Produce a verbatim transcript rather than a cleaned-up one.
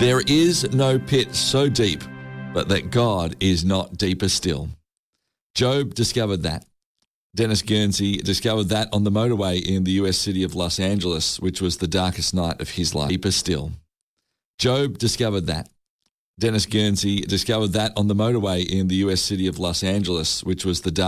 There is no pit so deep, but that God is not deeper still. Job discovered that. Dennis Guernsey discovered that on the motorway in the U S city of Los Angeles, which was the darkest night of his life. Deeper still. Job discovered that. Dennis Guernsey discovered that on the motorway in the U S city of Los Angeles, which was the darkest